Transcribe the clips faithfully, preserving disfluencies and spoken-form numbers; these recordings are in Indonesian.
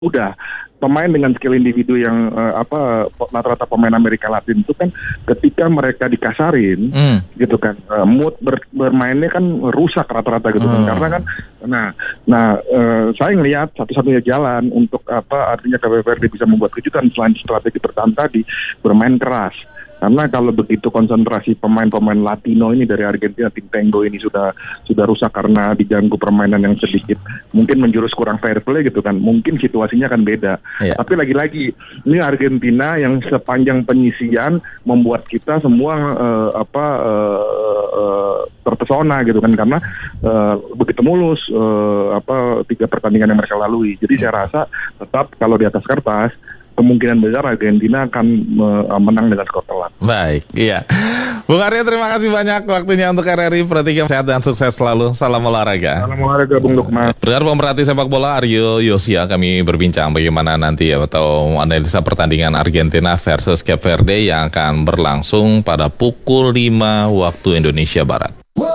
Udah pemain dengan skill individu yang uh, apa rata-rata pemain Amerika Latin itu kan ketika mereka dikasarin mm. gitu kan uh, mood ber, bermainnya kan rusak rata-rata gitu mm. kan karena kan nah nah uh, saya ngelihat satu-satunya jalan untuk apa artinya Cape Verde bisa membuat kejutan selain strategi bertahan tadi bermain keras. Karena kalau begitu konsentrasi pemain-pemain Latino ini dari Argentina, tim Tango ini sudah sudah rusak karena diganggu permainan yang sedikit mungkin menjurus kurang fair play gitu kan, mungkin situasinya akan beda. Yeah. Tapi lagi-lagi ini Argentina yang sepanjang penyisian membuat kita semua uh, apa uh, uh, terpesona gitu kan karena uh, begitu mulus uh, apa tiga pertandingan yang mereka lalui. Jadi saya rasa tetap kalau di atas kertas kemungkinan besar Argentina akan uh, menang dengan skor telak. Baik, iya. Bung Arya, terima kasih banyak waktunya untuk R R I Pro tiga. Sehat dan sukses selalu. Salam olahraga. Salam olahraga, Bung Lukman. Dengar pemerhati sepak bola Aryo Yosia, kami berbincang bagaimana nanti ya atau analisa pertandingan Argentina versus Cape Verde yang akan berlangsung pada pukul lima waktu Indonesia Barat.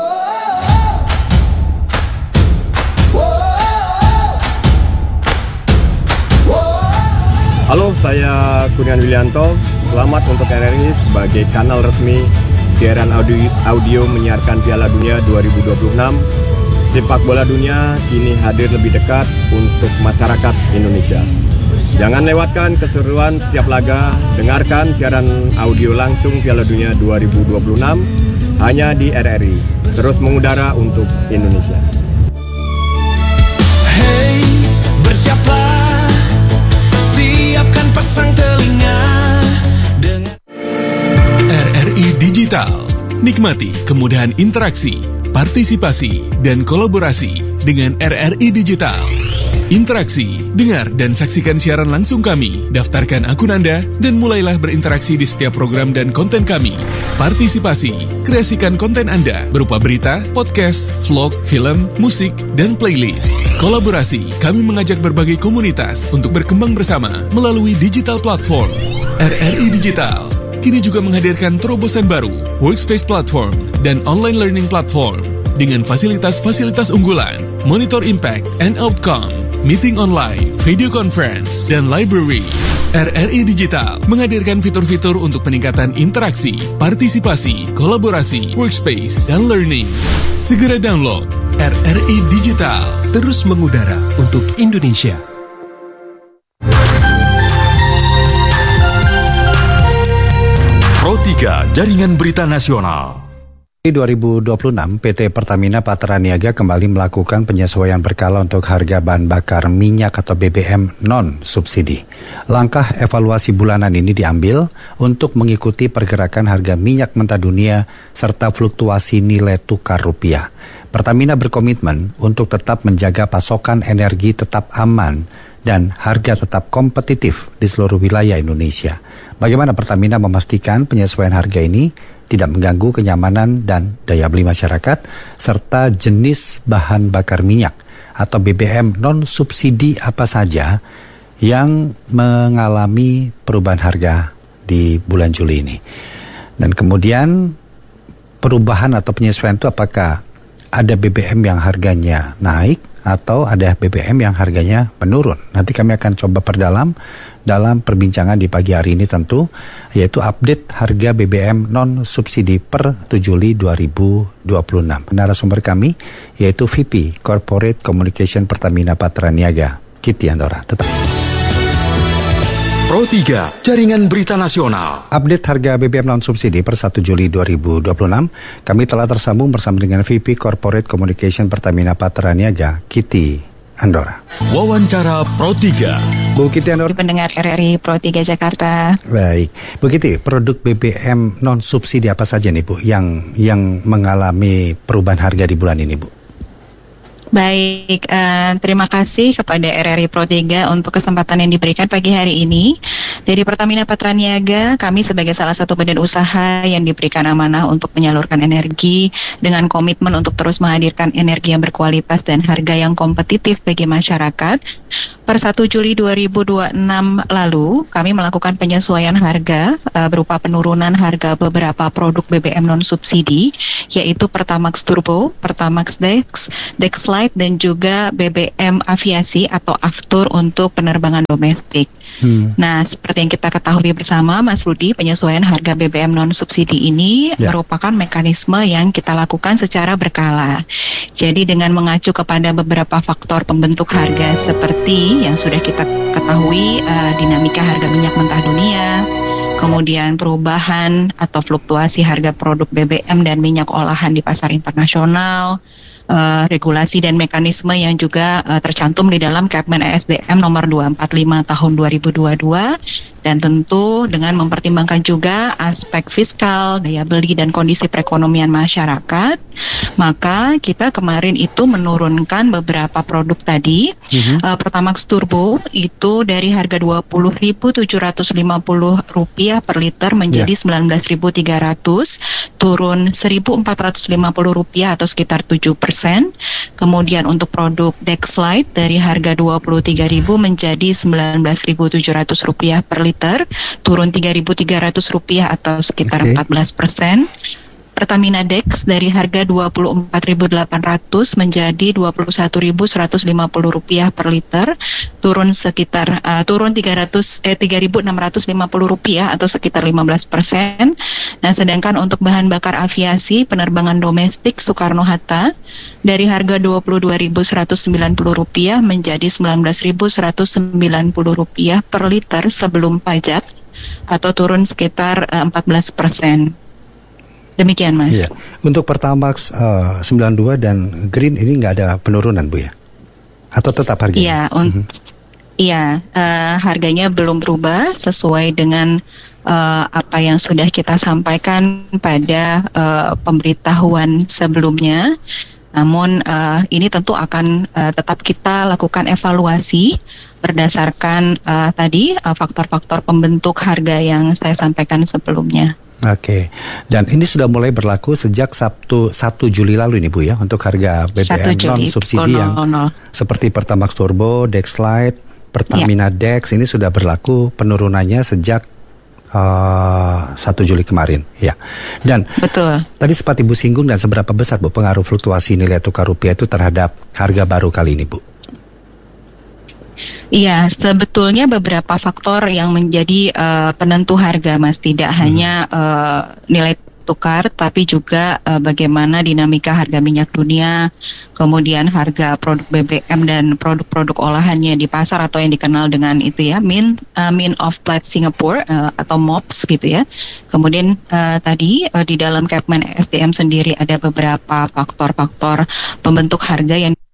Halo, saya Kurniawan Willianto. Selamat untuk R R I sebagai kanal resmi siaran audio, audio menyiarkan Piala Dunia dua ribu dua puluh enam. Sepak bola dunia kini hadir lebih dekat untuk masyarakat Indonesia. Jangan lewatkan keseruan setiap laga. Dengarkan siaran audio langsung Piala Dunia dua ribu dua puluh enam hanya di R R I. Terus mengudara untuk Indonesia. Hey, bersiaplah. Siapkan pasang telinga dengan R R I Digital. Nikmati kemudahan interaksi, partisipasi, dan kolaborasi dengan R R I Digital. Interaksi, dengar dan saksikan siaran langsung kami, daftarkan akun Anda, dan mulailah berinteraksi di setiap program dan konten kami. Partisipasi, kreasikan konten Anda berupa berita, podcast, vlog, film, musik, dan playlist. Kolaborasi, kami mengajak berbagai komunitas untuk berkembang bersama melalui digital platform. R R I Digital kini juga menghadirkan terobosan baru, workspace platform, dan online learning platform dengan fasilitas-fasilitas unggulan, monitor impact and outcome, meeting online, video conference, dan library. R R I Digital menghadirkan fitur-fitur untuk peningkatan interaksi, partisipasi, kolaborasi, workspace, dan learning. Segera download R R I Digital. Terus mengudara untuk Indonesia. Pro tiga Jaringan Berita Nasional. dua ribu dua puluh enam, P T Pertamina Patraniaga kembali melakukan penyesuaian berkala untuk harga bahan bakar minyak atau B B M non-subsidi. Langkah evaluasi bulanan ini diambil untuk mengikuti pergerakan harga minyak mentah dunia serta fluktuasi nilai tukar rupiah. Pertamina berkomitmen untuk tetap menjaga pasokan energi tetap aman dan harga tetap kompetitif di seluruh wilayah Indonesia. Bagaimana Pertamina memastikan penyesuaian harga ini tidak mengganggu kenyamanan dan daya beli masyarakat, serta jenis bahan bakar minyak atau B B M non-subsidi apa saja yang mengalami perubahan harga di bulan Juli ini. Dan kemudian perubahan atau penyesuaian itu apakah ada B B M yang harganya naik atau ada B B M yang harganya menurun. Nanti kami akan coba perdalam dalam perbincangan di pagi hari ini tentu, yaitu update harga B B M non-subsidi per tujuh Juli dua ribu dua puluh enam. Narasumber kami yaitu V P Corporate Communication Pertamina Patraniaga, Kitty Andora. Tetap. Pro tiga Jaringan Berita Nasional. Update harga B B M non-subsidi per satu Juli dua ribu dua puluh enam. Kami telah tersambung bersama dengan V P Corporate Communication Pertamina Patraniaga, Kitty Andora. Wawancara Pro tiga. Bu Kitty Andora. Pendengar R R I Pro tiga Jakarta. Baik. Bu Kitty, produk B B M non-subsidi apa saja nih Bu yang yang mengalami perubahan harga di bulan ini Bu? Baik, uh, terima kasih kepada R R I Pro tiga untuk kesempatan yang diberikan pagi hari ini. Dari Pertamina Patraniaga, kami sebagai salah satu badan usaha yang diberikan amanah untuk menyalurkan energi dengan komitmen untuk terus menghadirkan energi yang berkualitas dan harga yang kompetitif bagi masyarakat. per satu Juli dua ribu dua puluh enam lalu, kami melakukan penyesuaian harga uh, berupa penurunan harga beberapa produk B B M non-subsidi, yaitu Pertamax Turbo, Pertamax Dex, Dex Lite, dan juga B B M Aviasi atau Aftur untuk penerbangan domestik. Hmm. Nah, seperti yang kita ketahui bersama, Mas Rudi, penyesuaian harga B B M non-subsidi ini ya. merupakan mekanisme yang kita lakukan secara berkala. Jadi dengan mengacu kepada beberapa faktor pembentuk harga seperti yang sudah kita ketahui, uh, dinamika harga minyak mentah dunia, kemudian perubahan atau fluktuasi harga produk B B M dan minyak olahan di pasar internasional, uh, regulasi dan mekanisme yang juga uh, tercantum di dalam Kepmen E S D M nomor dua ratus empat puluh lima tahun dua ribu dua puluh dua, dan tentu dengan mempertimbangkan juga aspek fiskal, daya beli dan kondisi perekonomian masyarakat, maka kita kemarin itu menurunkan beberapa produk tadi. Mm-hmm. Uh, Pertamax Turbo itu dari harga dua puluh ribu tujuh ratus lima puluh rupiah per liter menjadi yeah. sembilan belas ribu tiga ratus, turun seribu empat ratus lima puluh rupiah atau sekitar tujuh persen. Kemudian untuk produk Dex Lite dari harga dua puluh tiga ribu menjadi sembilan belas ribu tujuh ratus rupiah per liter, turun tiga ribu tiga ratus rupiah atau sekitar okay. empat belas persen. Pertamina Dex dari harga dua puluh empat ribu delapan ratus menjadi dua puluh satu ribu seratus lima puluh rupiah per liter, turun sekitar uh, turun tiga ratus eh tiga ribu enam ratus lima puluh rupiah atau sekitar lima belas persen. Nah, sedangkan untuk bahan bakar aviasi penerbangan domestik Soekarno-Hatta dari harga dua puluh dua ribu seratus sembilan puluh rupiah menjadi sembilan belas ribu seratus sembilan puluh rupiah per liter sebelum pajak atau turun sekitar uh, empat belas persen. Demikian, Mas. Iya. Untuk Pertamax uh, sembilan puluh dua dan Green ini nggak ada penurunan, Bu ya? Atau tetap harganya? Iya, un- mm-hmm. iya uh, harganya belum berubah sesuai dengan uh, apa yang sudah kita sampaikan pada uh, pemberitahuan sebelumnya. Namun uh, ini tentu akan uh, tetap kita lakukan evaluasi berdasarkan uh, tadi uh, faktor-faktor pembentuk harga yang saya sampaikan sebelumnya. Oke, dan ini sudah mulai berlaku sejak Sabtu satu Juli lalu ini, Bu ya, untuk harga B B M non-subsidi yang seperti Pertamax Turbo, Dex Lite, Pertamina ya. Dex ini sudah berlaku penurunannya sejak uh, satu Juli kemarin, ya. Dan betul. Tadi sempat Ibu singgung, dan seberapa besar, Bu, pengaruh fluktuasi nilai tukar rupiah itu terhadap harga baru kali ini, Bu? Iya, sebetulnya beberapa faktor yang menjadi uh, penentu harga, Mas. Tidak hmm. hanya uh, nilai tukar, tapi juga uh, bagaimana dinamika harga minyak dunia, kemudian harga produk B B M dan produk-produk olahannya di pasar atau yang dikenal dengan itu ya, Mint, uh, Mint of Platinum Singapore uh, atau M O P S gitu ya. Kemudian uh, tadi uh, di dalam Kepmen E S D M sendiri ada beberapa faktor-faktor pembentuk harga yang